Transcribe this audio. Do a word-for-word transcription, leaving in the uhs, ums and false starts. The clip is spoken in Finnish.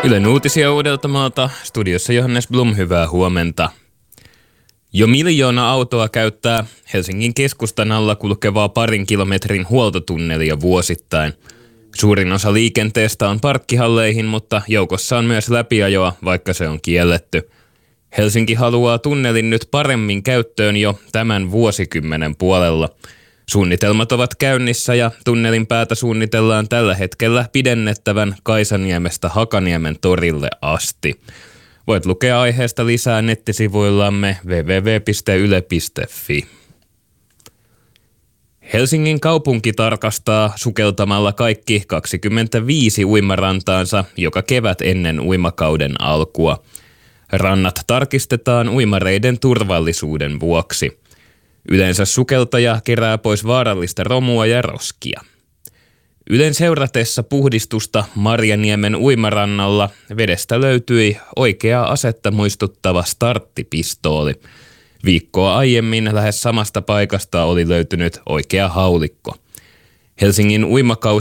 Ylen uutisia Uudeltamaalta. Studiossa Johannes Blum, hyvää huomenta. Jo miljoona autoa käyttää Helsingin keskustan alla kulkevaa parin kilometrin huoltotunnelia vuosittain. Suurin osa liikenteestä on parkkihalleihin, mutta joukossa on myös läpiajoa, vaikka se on kielletty. Helsinki haluaa tunnelin nyt paremmin käyttöön jo tämän vuosikymmenen puolella. Suunnitelmat ovat käynnissä ja tunnelin päätä suunnitellaan tällä hetkellä pidennettävän Kaisaniemestä Hakaniemen torille asti. Voit lukea aiheesta lisää nettisivuillamme double-u double-u double-u piste yle piste fi. Helsingin kaupunki tarkastaa sukeltamalla kaikki kaksikymmentäviisi uimarantaansa joka kevät ennen uimakauden alkua. Rannat tarkistetaan uimareiden turvallisuuden vuoksi. Yleensä sukeltaja kerää pois vaarallista romua ja roskia. Ylen seuratessa puhdistusta Marjaniemen uimarannalla vedestä löytyi oikeaa asetta muistuttava starttipistooli. Viikkoa aiemmin lähes samasta paikasta oli löytynyt oikea haulikko. Helsingin uimakausi